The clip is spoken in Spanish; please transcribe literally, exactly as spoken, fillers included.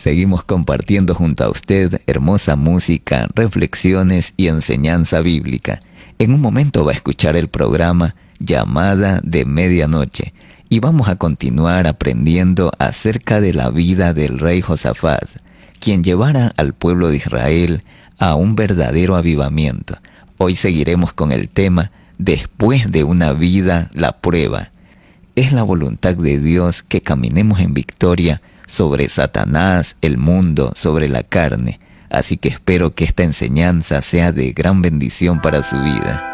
Seguimos compartiendo junto a usted hermosa música, reflexiones y enseñanza bíblica. En un momento va a escuchar el programa Llamada de Medianoche y vamos a continuar aprendiendo acerca de la vida del rey Josafat, quien llevara al pueblo de Israel a un verdadero avivamiento. Hoy seguiremos con el tema Después de una vida, la prueba. Es la voluntad de Dios que caminemos en victoria sobre Satanás, el mundo, sobre la carne. Así que espero que esta enseñanza sea de gran bendición para su vida.